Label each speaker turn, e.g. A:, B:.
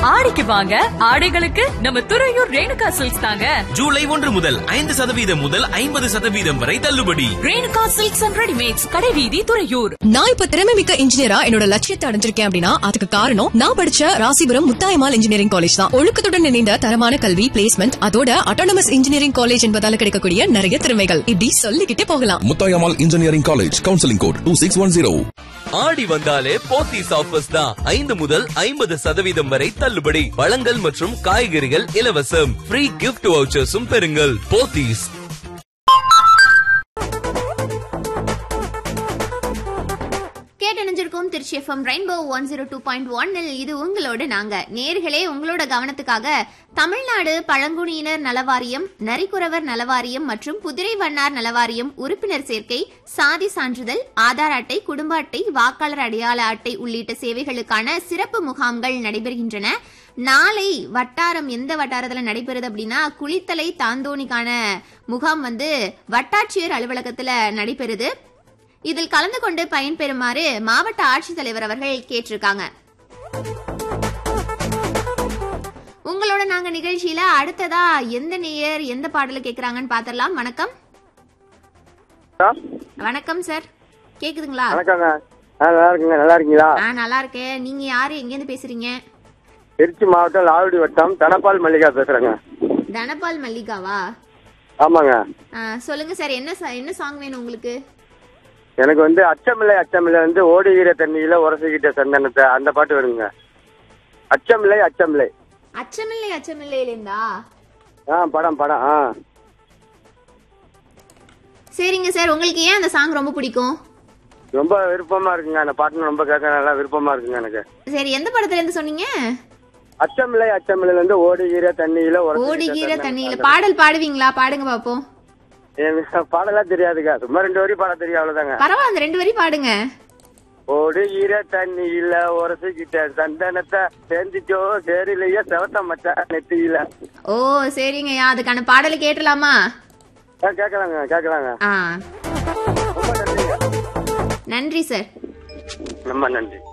A: ஆடிக்கு வாங்க, ஆடைகளுக்கு நம்ம துறையூர் ரேணுகா சில்க்ஸ் தாங்க.
B: ஜூலை 1 முதல் 5% முதல் 50% வரை தள்ளுபடி.
A: ரேணுகா சில்க்ஸ் அண்ட் ரெடிமேட்ஸ், கடைவீதி, துறையூர்.
C: நான் இப்ப திறமை மிக்க இன்ஜினியரா என்னோட லட்சியத்தை அடைஞ்சிருக்கேன் அப்படின்னா அதுக்கு காரணம் நான் படிச்ச ராசிபுரம் முத்தாயம்மாள் இன்ஜினியரிங் காலேஜ் தான். ஒழுக்கத்துடன் இணைந்த தரமான கல்வி, பிளேஸ்மெண்ட், அதோட அட்டானமஸ் இன்ஜினியரிங் காலேஜ் என்பதால கிடைக்கக்கூடிய நிறைய திறமைகள் இப்படி சொல்லிக்கிட்டே போகலாம்.
D: Muthayammal engineering college, counselling code 2610.
B: ஆடி வந்தாலே போத்தீஸ் ஆஃபர்ஸ் தான். 5 முதல் 50% வரை தள்ளுபடி. பழங்கள் மற்றும் காய்கறிகள் இலவசம். ஃப்ரீ கிஃப்ட் வவுச்சர்ஸும் பெறுங்கள். போத்தீஸ்.
E: கேட்டணிஞ்சிருக்கும் திருச்சி FM ரெயின்போ 102.1 இது உங்களோட நாங்க நேர்களே. உங்களோட கவனத்துக்காக தமிழ்நாடு பழங்குடியினர் நலவாரியம், நரிக்குறவர் நலவாரியம் மற்றும் குதிரை வண்ணார் நலவாரியம் உறுப்பினர் சேர்க்கை, சாதி சான்றிதழ், ஆதார் அட்டை, குடும்ப அட்டை, வாக்காளர் அடையாள அட்டை உள்ளிட்ட சேவைகளுக்கான சிறப்பு முகாம்கள் நடைபெறுகின்றன. நாளை வட்டாரம் எந்த வட்டாரத்துல நடைபெறுது அப்படின்னா குளித்தலை தாந்தோணிக்கான முகாம் வட்டாட்சியர் அலுவலகத்துல நடைபெறுது. இதில் கலந்து கொண்டு பயன்பெறுமாறு மாவட்ட ஆட்சித்தலைவர் அவர்கள் கேட்டிருக்காங்க. உங்களோட நாங்க நிகழ்ச்சியில அடுத்ததா எந்த நேயர் எந்த பாடல கேக்குறாங்கன்னு பாத்திரலாம். வணக்கம். வணக்கம் சார், கேக்குதுங்களா?
F: நல்லா இருக்குங்க. நல்லா இருக்கீங்களா?
E: நல்லா இருக்கேன். நீங்க யாரு, எங்க இருந்து பேசுறீங்க?
F: திருச்சி மாவட்டம் லால்குடி வட்டம் தனபால் மல்லிகா பேசுறேங்க.
E: தனபால் மல்லிகாவா?
F: ஆமாங்க.
E: சொல்லுங்க சார், என்ன சாங் வேணும் உங்களுக்கு?
F: எனக்கு அச்சமில்லை அச்சமில்லை ஓடுகிற தண்ணியில உரசிக்கிட்ட சந்தனத்தை, அந்த பாட்டு வருங்க. அச்சமில்லை அச்சமில்லை.
E: அச்சமில்லை அச்சமில்லையிலேந்தா?
F: படம்.
E: சரிங்க சார், உங்களுக்கு ஏன் அந்த சாங் ரொம்ப பிடிக்கும்?
F: ரொம்ப விருப்பமா இருக்குங்க. அந்த பாட்டு ரொம்ப கேட்க நல்லா விருப்பமா இருக்குங்க எனக்கு.
E: சரி, எந்த படத்துல இருந்து சொன்னீங்க?
F: அச்சமில்லை அச்சமில்லை ஓடுகிற தண்ணியில
E: பாடல் பாடுவீங்களா? பாடுங்க பாப்போம்.
F: பாடலாம் தெரியாதுங்க, சும்மா 2 வரி பாட தெரியும், அவ்வளவுதாங்க.
E: பரவாயில்ல, 2 வரி பாடுங்க.
F: ஓடுகிற தண்ணியில உரசிக்கிட்ட சந்தனத்தை சேர்ந்துச்சோ சேரிலேயே செவத்த மச்சா நெத்தியில.
E: ஓ சரிங்க, அதுக்கான பாடலை கேட்டலாமா?
F: கேட்கலாங்க.
E: நன்றி சார்.
F: ரொம்ப நன்றி.